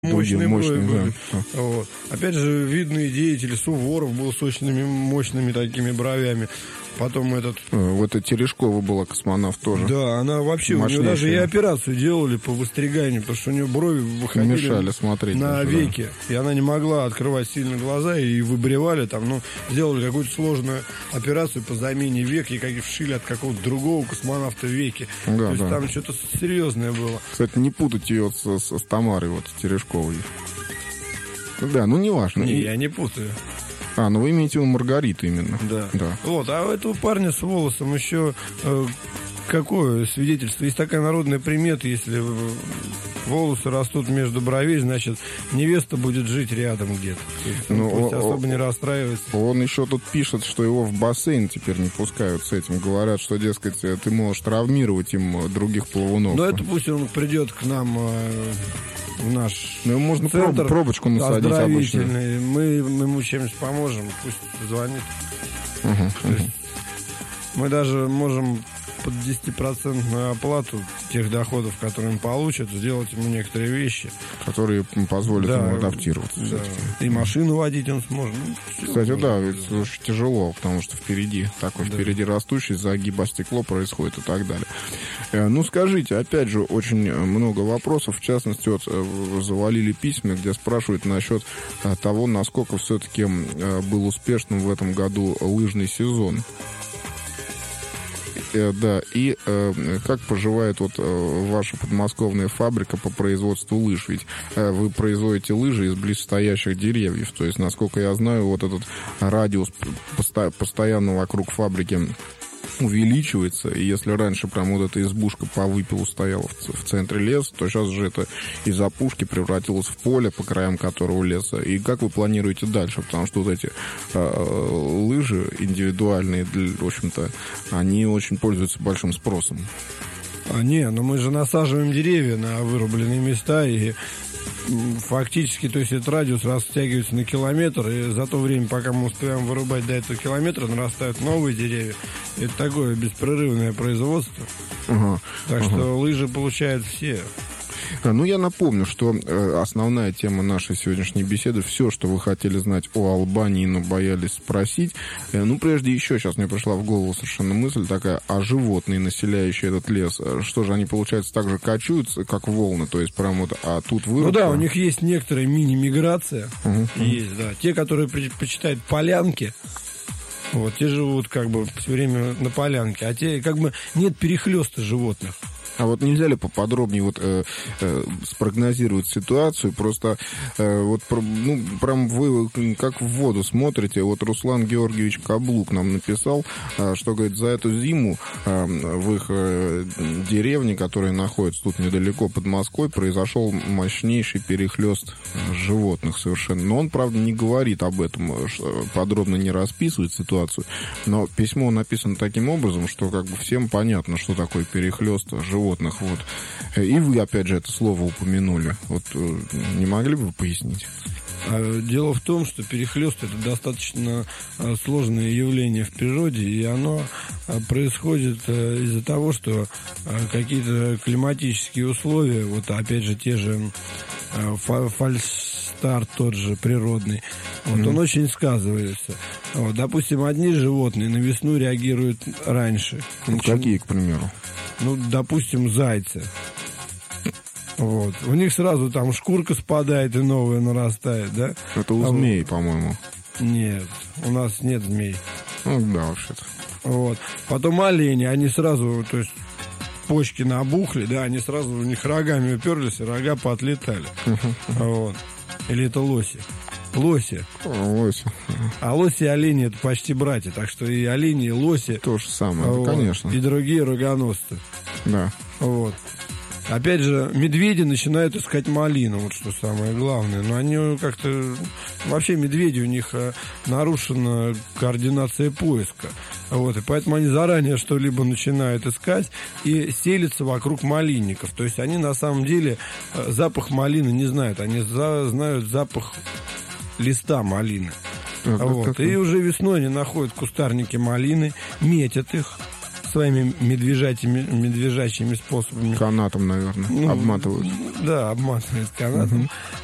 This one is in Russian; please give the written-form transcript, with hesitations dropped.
Мощные брови были. Да. Вот. Опять же, видный деятель Суворов был с очень мощными такими бровями. Потом Вот и Терешкова была космонавт тоже. Да, она вообще, у нее даже и операцию делали по выстриганию, потому что у нее брови выходили мешали смотреть на даже, веки. Да. И она не могла открывать сильно глаза, и выбривали там, сделали какую-то сложную операцию по замене век, и как вшили от какого-то другого космонавта веки. Да, то есть да. там что-то серьезное было. Кстати, не путать ее с Тамарой, вот, Терешковой. Да, не важно. Не, я не путаю. Вы имеете в виду Маргариту именно. Да. Вот, а у этого парня с волосом еще какое свидетельство? Есть такая народная примета, если волосы растут между бровей, значит, невеста будет жить рядом где-то. Пусть особо не расстраивается. Он еще тут пишет, что его в бассейн теперь не пускают с этим. Говорят, что, дескать, ты можешь травмировать им других плавунов. Это пусть он придет к нам в наш можно центр пробочку насадить обычно. Мы ему чем-нибудь поможем, пусть звонит. Мы даже можем под 10% оплату тех доходов, которые он получит, сделать ему некоторые вещи, которые позволят ему адаптироваться. Да. И машину водить он сможет. Кстати, ведь очень тяжело, потому что впереди впереди растущий загиб, стекло происходит и так далее. Скажите, опять же, очень много вопросов, в частности, завалили письма, где спрашивают насчет того, насколько все-таки был успешным в этом году лыжный сезон. Да, и как поживает ваша подмосковная фабрика по производству лыж? Ведь вы производите лыжи из близстоящих деревьев. То есть, насколько я знаю, этот радиус постоянно вокруг фабрики увеличивается, и если раньше прям эта избушка по выпилу стояла в центре леса, то сейчас же это из опушки превратилось в поле, по краям которого леса. И как вы планируете дальше? Потому что эти лыжи индивидуальные, в общем-то, они очень пользуются большим спросом. Мы же насаживаем деревья на вырубленные места, и фактически, то есть этот радиус растягивается на километр, и за то время, пока мы успеваем вырубать до этого километра, нарастают новые деревья. Это такое беспрерывное производство. Так что лыжи получают все. Я напомню, что основная тема нашей сегодняшней беседы, все, что вы хотели знать о Албании, но боялись спросить. Прежде еще, сейчас мне пришла в голову совершенно мысль такая, животные, населяющие этот лес, что же они, получается, так же кочуются, как волны, то есть прям а тут вырубка? У них есть некоторая мини-миграция, есть, да. Те, которые предпочитают полянки, те живут все время на полянке, а те нет перехлёста животных. Нельзя ли поподробнее спрогнозировать ситуацию? Просто прям вы как в воду смотрите. Руслан Георгиевич Каблук нам написал, что, говорит, за эту зиму в их деревне, которая находится тут недалеко под Москвой, произошел мощнейший перехлёст животных совершенно. Но он, правда, не говорит об этом, подробно не расписывает ситуацию. Но письмо написано таким образом, что всем понятно, что такое перехлёст животных. И вы, опять же, это слово упомянули. Не могли бы вы пояснить? Дело в том, что перехлёст – это достаточно сложное явление в природе, и оно происходит из-за того, что какие-то климатические условия, опять же, те же фальстарт тот же природный, он очень сказывается. Допустим, одни животные на весну реагируют раньше. Какие, к примеру? Допустим, зайцы. У них сразу там шкурка спадает и новая нарастает, да? Это у змей, по-моему. Нет, у нас нет змей. Да, вообще-то. Потом олени, они сразу, то есть почки набухли, да, они сразу у них рогами уперлись, и рога поотлетали. Или это лоси? Лоси. А лоси и олени — это почти братья, так что и олени, и лоси. То же самое, конечно. И другие рогоносцы. Да. Опять же, медведи начинают искать малину, что самое главное. Но они как-то... Вообще медведи, у них нарушена координация поиска. И поэтому они заранее что-либо начинают искать и селятся вокруг малинников. То есть они на самом деле запах малины не знают. Они знают запах листа малины. И уже весной они находят кустарники малины, метят их своими медвежачьими способами. Канатом, наверное, обматывают. Да, обматывают канатом.